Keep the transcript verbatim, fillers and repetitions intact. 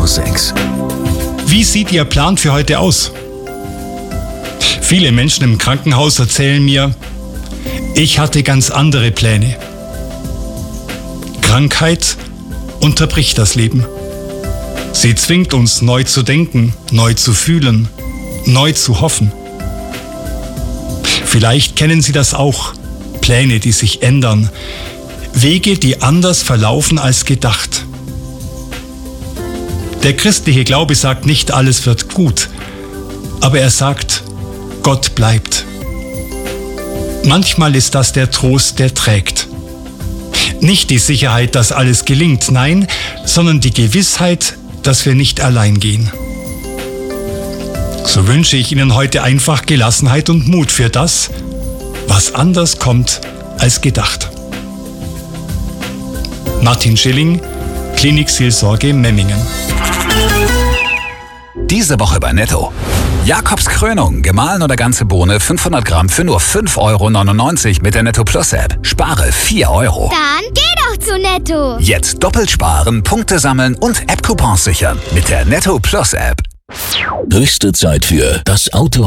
sechs. Wie sieht Ihr Plan für heute aus? Viele Menschen im Krankenhaus erzählen mir, ich hatte ganz andere Pläne. Krankheit unterbricht das Leben. Sie zwingt uns, neu zu denken, neu zu fühlen, neu zu hoffen. Vielleicht kennen Sie das auch. Pläne, die sich ändern. Wege, die anders verlaufen als gedacht. Der christliche Glaube sagt nicht, alles wird gut, aber er sagt, Gott bleibt. Manchmal ist das der Trost, der trägt. Nicht die Sicherheit, dass alles gelingt, nein, sondern die Gewissheit, dass wir nicht allein gehen. So wünsche ich Ihnen heute einfach Gelassenheit und Mut für das, was anders kommt als gedacht. Martin Schilling, Klinikseelsorge Memmingen. Diese Woche bei Netto. Jakobs Krönung, gemahlen oder ganze Bohne, fünfhundert Gramm für nur fünf Euro neunundneunzig mit der Netto Plus App. Spare vier Euro. Dann geh doch zu Netto. Jetzt doppelt sparen, Punkte sammeln und App-Coupons sichern mit der Netto Plus App. Höchste Zeit für das Auto